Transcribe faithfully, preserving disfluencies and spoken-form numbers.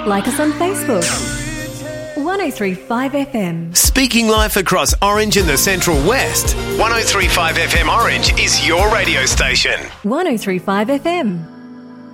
Like us on Facebook. one oh three point five F M. Speaking life across Orange and the Central West. one oh three point five F M Orange is your radio station. one oh three point five F M.